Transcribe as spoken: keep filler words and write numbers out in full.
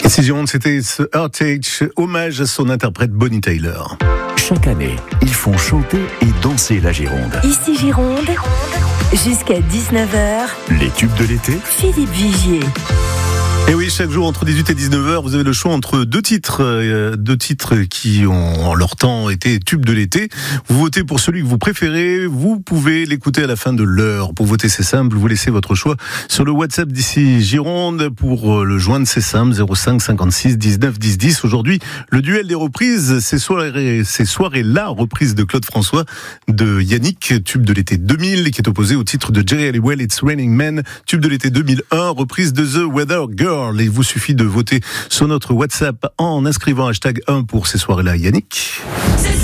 Ici Gironde, c'était ce Heartache, hommage à son interprète Bonnie Tyler. Chaque année, ils font chanter et danser la Gironde. Ici Gironde, jusqu'à dix-neuf heures, Les tubes de l'été, Philippe Vigier. Et oui, chaque jour entre dix-huit et dix-neuf heures, vous avez le choix entre deux titres, euh, deux titres qui ont en leur temps été tubes de l'été. Vous votez pour celui que vous préférez, vous pouvez l'écouter à la fin de l'heure. Pour voter, c'est simple, vous laissez votre choix sur le WhatsApp d'ici Gironde. Pour le joindre, c'est simple, zéro cinq cinquante-six dix-neuf dix dix. Aujourd'hui, le duel des reprises, ces soirées, ces soirées-là, reprise de Claude François, de Yannick, tube de l'été deux mille, qui est opposé au titre de Jerry Halliwell, It's Raining Men, tube de l'été deux mille un, reprise de The Weather Girl. Il vous suffit de voter sur notre WhatsApp en inscrivant hashtag un pour ces soirées-là, Yannick.